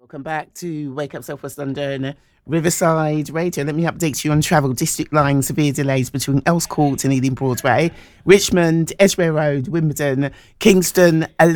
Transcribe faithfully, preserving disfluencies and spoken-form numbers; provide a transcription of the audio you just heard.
Welcome back to Wake Up South West London, Riverside Radio. Let me update you on travel. District line, severe delays between Earls Court and Ealing Broadway, Richmond, Edgware Road, Wimbledon, Kingston,